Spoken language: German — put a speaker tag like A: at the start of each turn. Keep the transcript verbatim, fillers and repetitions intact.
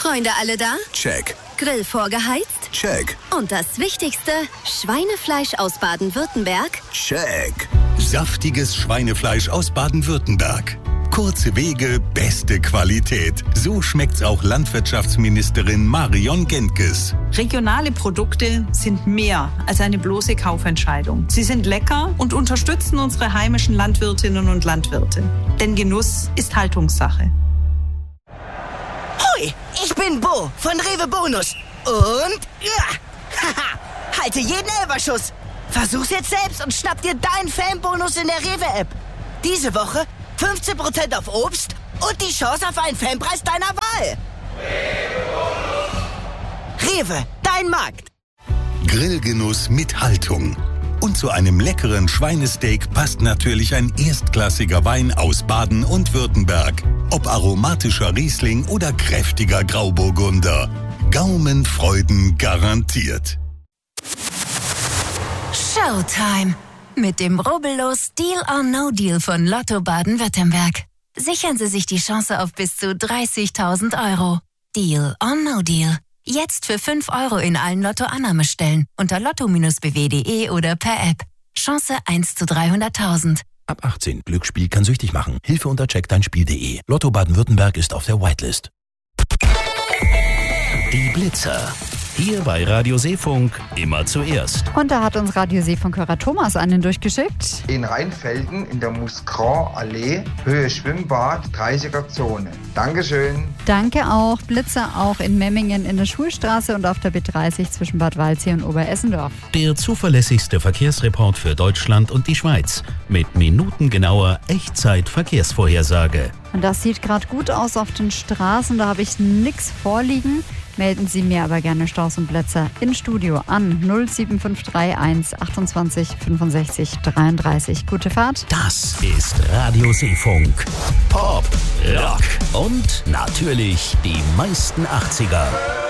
A: Freunde alle da?
B: Check.
A: Grill vorgeheizt?
B: Check.
A: Und das Wichtigste, Schweinefleisch aus Baden-Württemberg?
B: Check.
C: Saftiges Schweinefleisch aus Baden-Württemberg. Kurze Wege, beste Qualität. So schmeckt's auch Landwirtschaftsministerin Marion Gentges.
D: Regionale Produkte sind mehr als eine bloße Kaufentscheidung. Sie sind lecker und unterstützen unsere heimischen Landwirtinnen und Landwirte. Denn Genuss ist Haltungssache.
E: Hoi, ich bin Bo von Rewe Bonus. Und ja, haha, halte jeden Elferschuss. Versuch's jetzt selbst und schnapp dir deinen Fanbonus in der Rewe-App. Diese Woche fünfzehn Prozent auf Obst und die Chance auf einen Fanpreis deiner Wahl. Rewe, dein Markt.
C: Grillgenuss mit Haltung. Und zu einem leckeren Schweinesteak passt natürlich ein erstklassiger Wein aus Baden und Württemberg. Ob aromatischer Riesling oder kräftiger Grauburgunder. Gaumenfreuden garantiert.
F: Showtime! Mit dem rubbellos Deal or No Deal von Lotto Baden-Württemberg. Sichern Sie sich die Chance auf bis zu dreißigtausend Euro. Deal or No Deal. Jetzt für fünf Euro in allen Lotto-Annahmestellen unter lotto b w punkt de oder per App. Chance eins zu dreihunderttausend.
G: Ab achtzehn. Glücksspiel kann süchtig machen. Hilfe unter check dein spiel punkt de. Lotto Baden-Württemberg ist auf der Whitelist.
H: Die Blitzer. Hier bei Radio Seefunk immer zuerst.
I: Und da hat uns Radio Seefunk-Hörer Thomas einen durchgeschickt.
J: In Rheinfelden in der Muskrat-Allee, Höhe Schwimmbad, dreißiger Zone. Dankeschön.
I: Danke auch. Blitzer auch in Memmingen in der Schulstraße und auf der B dreißig zwischen Bad Waldsee und Oberessendorf.
H: Der zuverlässigste Verkehrsreport für Deutschland und die Schweiz. Mit minutengenauer Echtzeit-Verkehrsvorhersage.
I: Und das sieht gerade gut aus auf den Straßen. Da habe ich nichts vorliegen. Melden Sie mir aber gerne Staus und Blitzer in Studio an null sieben fünf drei eins achtundzwanzig fünfundsechzig dreiunddreißig. Gute Fahrt.
H: Das ist Radio Seefunk. Pop, Rock und natürlich die meisten achtziger.